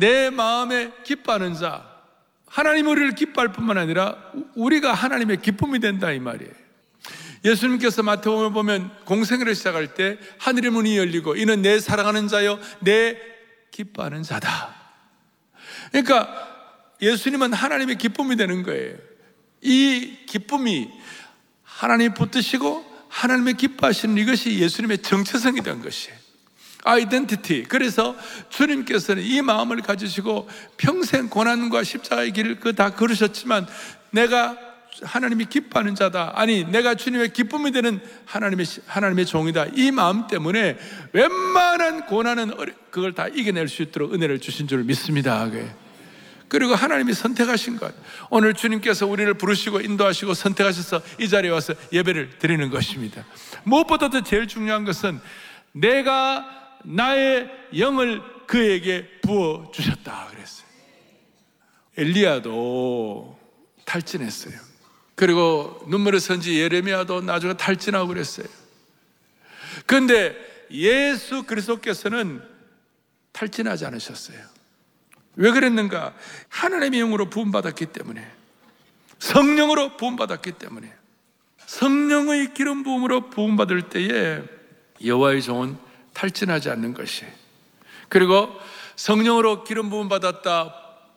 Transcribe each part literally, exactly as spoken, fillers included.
내 마음에 기뻐하는 자, 하나님 우리를 기뻐할 뿐만 아니라 우리가 하나님의 기쁨이 된다 이 말이에요. 예수님께서 마태복음을 보면 공생애를 시작할 때 하늘의 문이 열리고 이는 내 사랑하는 자요 내 기뻐하는 자다. 그러니까 예수님은 하나님의 기쁨이 되는 거예요. 이 기쁨이 하나님이 붙드시고 하나님의 기뻐하시는 이것이 예수님의 정체성이 된 것이에요. 아이덴티티. 그래서 주님께서는 이 마음을 가지시고 평생 고난과 십자가의 길을 그 다 걸으셨지만 내가 하나님이 기뻐하는 자다, 아니 내가 주님의 기쁨이 되는 하나님의, 하나님의 종이다, 이 마음 때문에 웬만한 고난은 그걸 다 이겨낼 수 있도록 은혜를 주신 줄 믿습니다. 그리고 하나님이 선택하신 것, 오늘 주님께서 우리를 부르시고 인도하시고 선택하셔서 이 자리에 와서 예배를 드리는 것입니다. 무엇보다도 제일 중요한 것은 내가 나의 영을 그에게 부어주셨다 그랬어요. 엘리야도 탈진했어요. 그리고 눈물의 선지 예레미야도 나중에 탈진하고 그랬어요. 그런데 예수 그리스도께서는 탈진하지 않으셨어요. 왜 그랬는가? 하나님의 영으로 부음받았기 때문에, 성령으로 부음받았기 때문에. 성령의 기름 부음으로 부음받을 때에 여호와의 종은 탈진하지 않는 것이, 그리고 성령으로 기름 부음 받았다,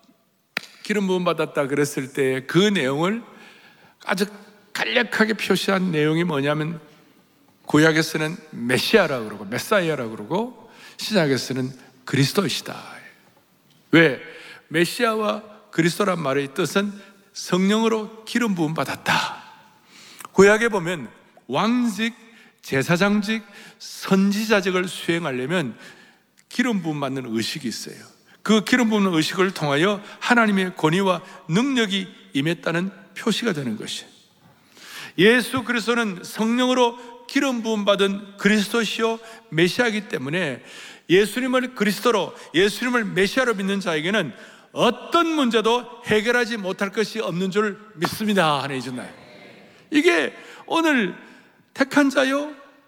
기름 부음 받았다 그랬을 때 그 내용을 아주 간략하게 표시한 내용이 뭐냐면, 구약에서는 메시아라고 그러고 메사이아라고 그러고 신약에서는 그리스도이시다. 왜? 메시아와 그리스도란 말의 뜻은 성령으로 기름 부음 받았다. 구약에 보면 왕직, 제사장직, 선지자직을 수행하려면 기름 부음 받는 의식이 있어요. 그 기름 부은 의식을 통하여 하나님의 권위와 능력이 임했다는 표시가 되는 것이에요. 예수 그리스도는 성령으로 기름 부음 받은 그리스도시요 메시아이기 때문에 예수님을 그리스도로, 예수님을 메시아로 믿는 자에게는 어떤 문제도 해결하지 못할 것이 없는 줄 믿습니다 하는 이전날. 이게 오늘 택한 자요,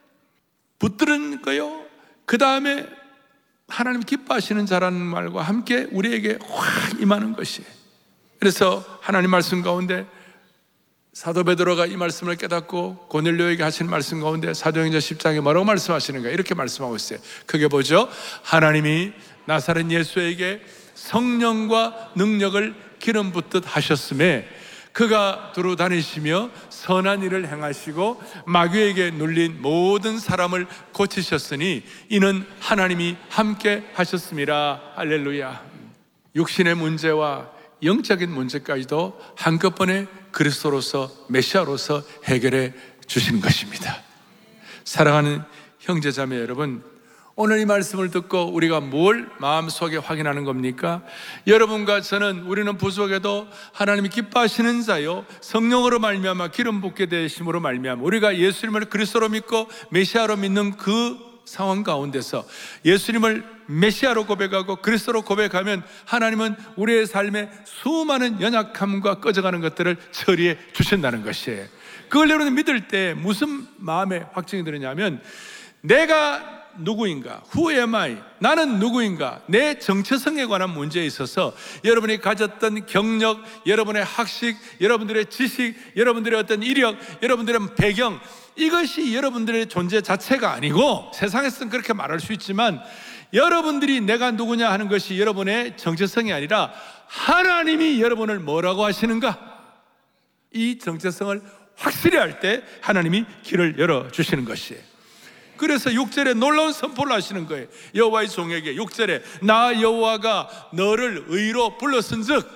붙들은 거요, 그 다음에 하나님 기뻐하시는 자라는 말과 함께 우리에게 확 임하는 것이에요. 그래서 하나님 말씀 가운데 사도 베드로가 이 말씀을 깨닫고 고넬료에게 하시는 말씀 가운데 사도행전 십 장에 뭐라고 말씀하시는가? 이렇게 말씀하고 있어요. 그게 뭐죠? 하나님이 나사렛 예수에게 성령과 능력을 기름 붓듯 하셨음에 그가 두루 다니시며 선한 일을 행하시고 마귀에게 눌린 모든 사람을 고치셨으니 이는 하나님이 함께 하셨습니다. 할렐루야. 육신의 문제와 영적인 문제까지도 한꺼번에 그리스도로서 메시아로서 해결해 주시는 것입니다. 사랑하는 형제자매 여러분, 오늘 이 말씀을 듣고 우리가 뭘 마음속에 확인하는 겁니까? 여러분과 저는, 우리는 부속에도 하나님이 기뻐하시는 자요 성령으로 말미암아 기름 붓게 되심으로 말미암아 우리가 예수님을 그리스도로 믿고 메시아로 믿는 그 상황 가운데서 예수님을 메시아로 고백하고 그리스도로 고백하면 하나님은 우리의 삶에 수많은 연약함과 꺼져가는 것들을 처리해 주신다는 것이에요. 그걸 여러분 믿을 때 무슨 마음에 확증이 드느냐면, 내가 누구인가? Who am I? 나는 누구인가? 내 정체성에 관한 문제에 있어서 여러분이 가졌던 경력, 여러분의 학식, 여러분들의 지식, 여러분들의 어떤 이력, 여러분들의 배경, 이것이 여러분들의 존재 자체가 아니고, 세상에서는 그렇게 말할 수 있지만 여러분들이 내가 누구냐 하는 것이 여러분의 정체성이 아니라 하나님이 여러분을 뭐라고 하시는가? 이 정체성을 확실히 할 때 하나님이 길을 열어주시는 것이에요. 그래서 육 절에 놀라운 선포를 하시는 거예요. 여호와의 종에게 육 절에 나 여호와가 너를 의로 불렀은즉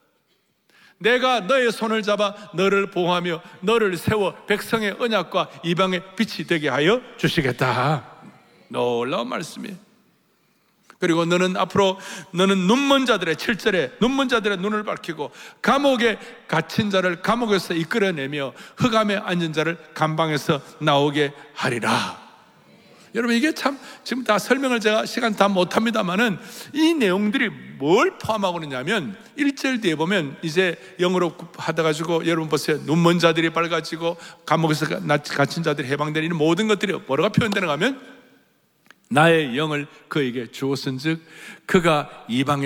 내가 너의 손을 잡아 너를 보호하며 너를 세워 백성의 언약과 이방의 빛이 되게 하여 주시겠다. 놀라운 말씀이에요. 그리고 너는 앞으로 너는 눈먼 자들의 칠 절에 눈먼 자들의 눈을 밝히고 감옥에 갇힌 자를 감옥에서 이끌어내며 흑암에 앉은 자를 감방에서 나오게 하리라. 여러분, 이게 참 지금 다 설명을 제가 시간 다 못합니다만은 이 내용들이 뭘 포함하고 있냐면 일 절 뒤에 보면 이제 영으로 하다 가지고 여러분 보세요. 눈먼 자들이 밝아지고 감옥에서 갇힌 자들이 해방되는 모든 것들이 뭐라고 표현되는가 하면 나의 영을 그에게 주었은즉 그가 이방에